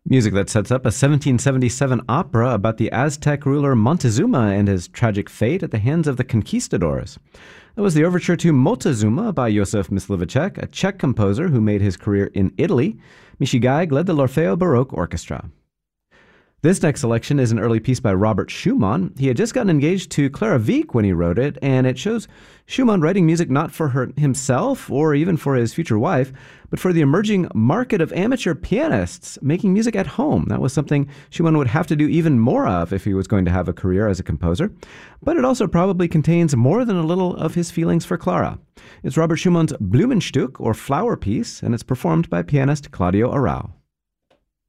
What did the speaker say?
Music that sets up a 1777 opera about the Aztec ruler Montezuma and his tragic fate at the hands of the conquistadors. That was the overture to Moctezuma by Josef Myslivacek, a Czech composer who made his career in Italy. Michi Geig led the L'Orfeo Baroque Orchestra. This next selection is an early piece by Robert Schumann. He had just gotten engaged to Clara Wieck when he wrote it, and it shows Schumann writing music not for himself or even for his future wife, but for the emerging market of amateur pianists making music at home. That was something Schumann would have to do even more of if he was going to have a career as a composer. But it also probably contains more than a little of his feelings for Clara. It's Robert Schumann's Blumenstück, or Flower Piece, and it's performed by pianist Claudio Arrau.